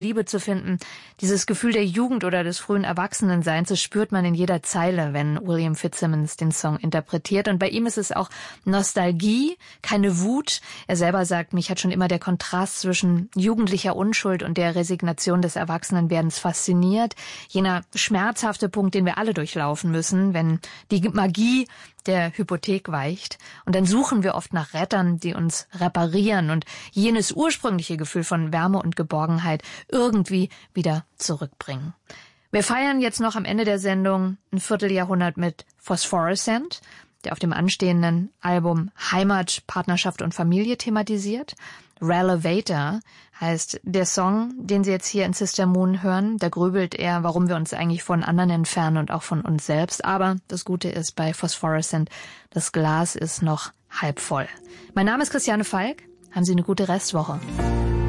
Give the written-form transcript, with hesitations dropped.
Liebe zu finden. Dieses Gefühl der Jugend oder des frühen Erwachsenenseins, das spürt man in jeder Zeile, wenn William Fitzsimmons den Song interpretiert. Und bei ihm ist es auch Nostalgie, keine Wut. Er selber sagt, mich hat schon immer der Kontrast zwischen jugendlicher Unschuld und der Resignation des Erwachsenenwerdens fasziniert. Jener schmerzhafte Punkt, den wir alle durchlaufen müssen, wenn die Magie der Hypothek weicht. Und dann suchen wir oft nach Rettern, die uns reparieren und jenes ursprüngliche Gefühl von Wärme und Geborgenheit irgendwie wieder zurückbringen. Wir feiern jetzt noch am Ende der Sendung ein Vierteljahrhundert mit Phosphorescent, der auf dem anstehenden Album Heimat, Partnerschaft und Familie thematisiert. Relevator heißt der Song, den Sie jetzt hier in Sister Moon hören. Da grübelt er, warum wir uns eigentlich von anderen entfernen und auch von uns selbst. Aber das Gute ist bei Phosphorescent, das Glas ist noch halb voll. Mein Name ist Christiane Falk. Haben Sie eine gute Restwoche.